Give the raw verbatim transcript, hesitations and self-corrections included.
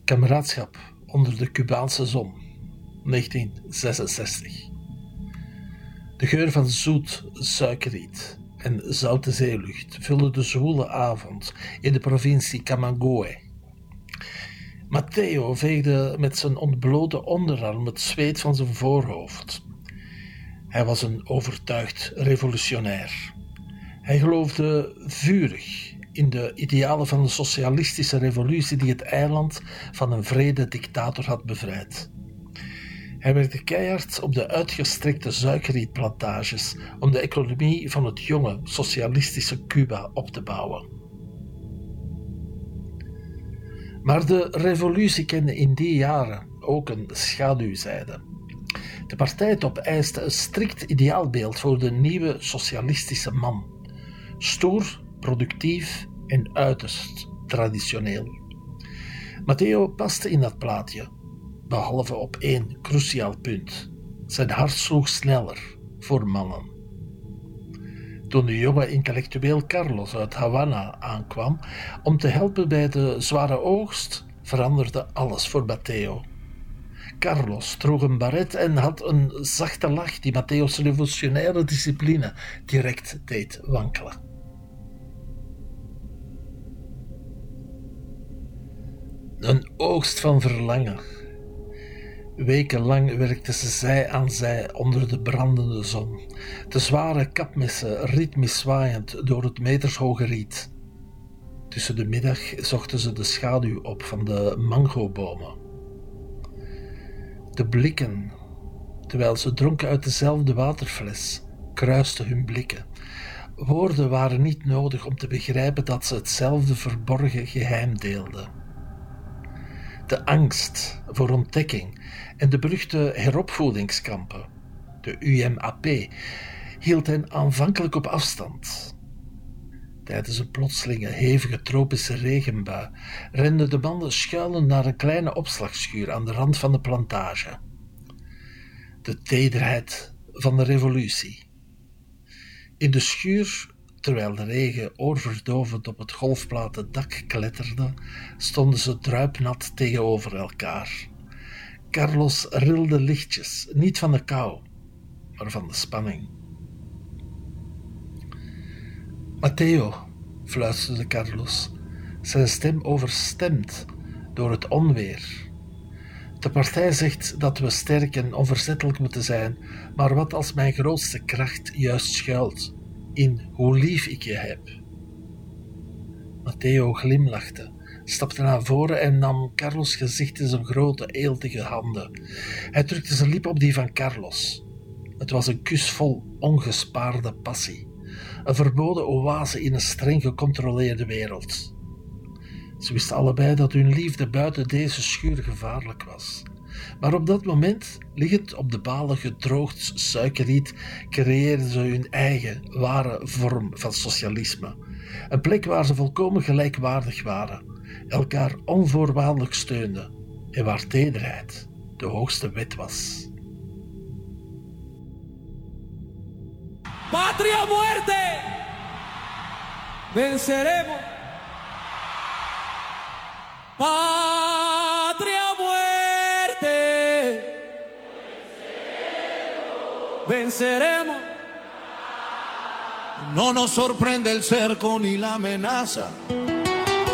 Kameraadschap onder de Cubaanse zon, negentien zesenzestig. De geur van zoet suikerriet en zoute zeelucht vulde de zwoele avond in de provincie Camagüey. Matteo veegde met zijn ontblote onderarm het zweet van zijn voorhoofd. Hij was een overtuigd revolutionair. Hij geloofde vurig in de idealen van een socialistische revolutie die het eiland van een wrede dictator had bevrijd. Hij werkte keihard op de uitgestrekte suikerrietplantages om de economie van het jonge socialistische Cuba op te bouwen. Maar de revolutie kende in die jaren ook een schaduwzijde. De partijtop eiste een strikt ideaalbeeld voor de nieuwe socialistische man. Stoer, productief en uiterst traditioneel. Matteo paste in dat plaatje, behalve op één cruciaal punt. Zijn hart sloeg sneller voor mannen. Toen de jonge intellectueel Carlos uit Havana aankwam om te helpen bij de zware oogst, veranderde alles voor Matteo. Carlos droeg een baret en had een zachte lach die Matteo's revolutionaire discipline direct deed wankelen. Een oogst van verlangen. Wekenlang werkten ze zij aan zij onder de brandende zon. De zware kapmessen ritmisch zwaaiend door het metershoge riet. Tussen de middag zochten ze de schaduw op van de mangobomen. De blikken, terwijl ze dronken uit dezelfde waterfles, kruisten hun blikken. Woorden waren niet nodig om te begrijpen dat ze hetzelfde verborgen geheim deelden. De angst voor ontdekking en de beruchte heropvoedingskampen, de U M A P, hield hen aanvankelijk op afstand. Tijdens een plotselinge hevige tropische regenbui renden de mannen schuilend naar een kleine opslagschuur aan de rand van de plantage. De tederheid van de revolutie. In de schuur, terwijl de regen oorverdovend op het golfplaten dak kletterde, stonden ze druipnat tegenover elkaar. Carlos rilde lichtjes, niet van de kou, maar van de spanning. Matteo, fluisterde Carlos, zijn stem overstemd door het onweer. De partij zegt dat we sterk en onverzettelijk moeten zijn, maar wat als mijn grootste kracht juist schuilt in hoe lief ik je heb? Matteo glimlachte, stapte naar voren en nam Carlos' gezicht in zijn grote, eeltige handen. Hij drukte zijn lip op die van Carlos. Het was een kus vol ongespaarde passie. Een verboden oase in een streng gecontroleerde wereld. Ze wisten allebei dat hun liefde buiten deze schuur gevaarlijk was. Maar op dat moment, liggend op de balen gedroogd suikerriet, creëerden ze hun eigen, ware vorm van socialisme. Een plek waar ze volkomen gelijkwaardig waren, elkaar onvoorwaardelijk steunden en waar tederheid de hoogste wet was. Patria muerte! Venceremos! Patria muerte! Venceremos! Venceremos! No nos sorprende el cerco ni la amenaza.